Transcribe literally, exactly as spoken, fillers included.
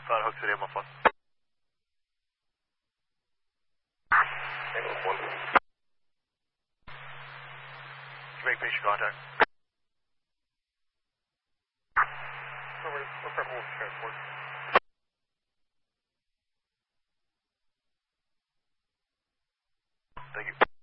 Five Hook City, I'm off one. You make finish your contact. Over, what purple was transport? Thank you.